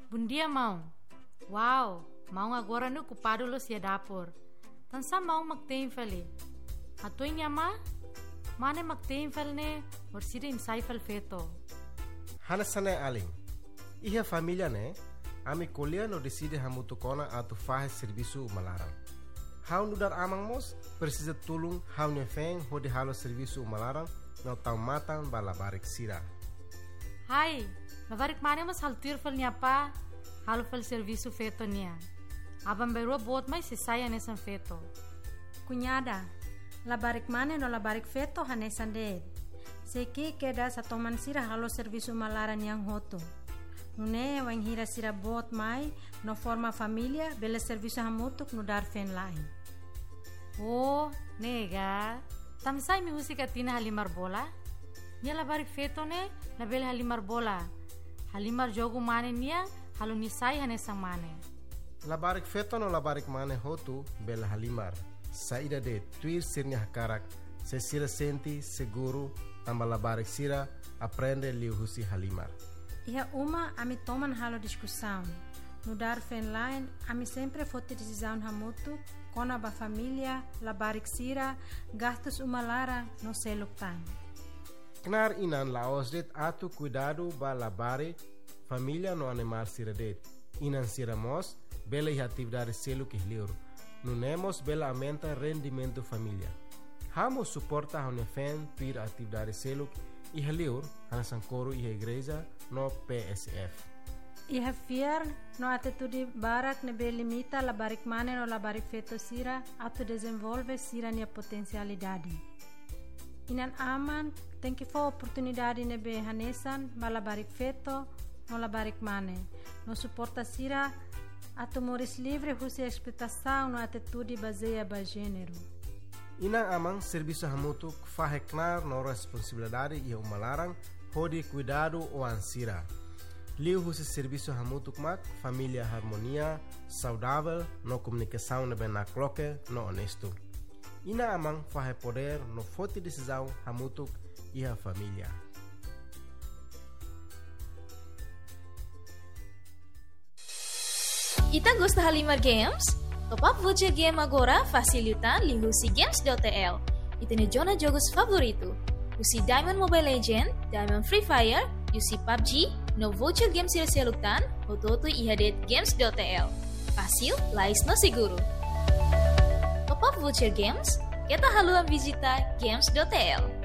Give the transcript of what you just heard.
bom dia, mau. Wow, mau agora no ocupado lo sia dapur. Tansa mau magtein fali. Atoy niya ma? Mane magtein fal ne, orsida insay fal feto. Hanasane aling. Iha família ne, ami colher no decide hamutukona atu fahe serviço malaram. Hau no dar amang mos, precisa tulung hau ne feng hodi halo serviço malaram, no tau matan balabarik sira. Hai, labarik mane mas haltir fal niya pa, halo fal serviço feto niya. Abang berua bot mai sisaya nesan feto. Cunhada, labarik mane no labarik feto hanesan deed. Seki queda sa toman sira halo serviço malaran yang hoto. Nune wang hira sira bot mai no forma família bela serviço hamutuk no dar fen lain. Oh, nega. Tamsay mi musika tina halimar bola? Nia labarik feto ne na bela halimar bola. Halimar jogo mane nia halo nisay hanesang mane. Labarik feto no labarik mane hotu bela halimar. Saída de tuir sirnya hakarak, se sira senti seguro tamba labarik sira aprende liu husi halimar. Iha uma ami toman halo discussão. No dar fen line, ami sempre fote decisão hamutu, kona ba família, labarik sira, gastos umalara no seluktan. Knar inan laos det atu cuidado ba labare família no animar sira det. Inan sira mos, bela iha atividade seluk ihliur. Nunemos bela aumenta rendimento família. Hamo suporta hone fen tuir atividade seluk ihliur, hanasan coro iha igreja no PSF. Iha fier no atitude barak nebe limita labarik mane no labarik feto sira atu desenvolve sira nia potencialidade. Inan aman tem que for oportunidade nebe hanesan ba labarik feto no labarik mane. No suporta sira atu moris livre husi explotação no atitude baseia ba gênero. Inang amang serviço hamutuk faheknar no responsabilidade e umalarang hodi cuidado o ansira. Liu husi serviço hamutuk mak família harmonia, saudável, no comunicação na benakloke, no honesto. Ina amang fahe poder no forte decisão hamutuk e a família. Ita gosta Halimar Games? Top up voucher game agora facilitan li husi games.tl. Ita ne jona jogos favorito. Usi Diamond Mobile Legend, Diamond Free Fire, usi PUBG, no voucher games sila seluktan, ototo ihadet games.tl. Fácil, lais no seguro. Top up voucher games, kita haluan visita games.tl.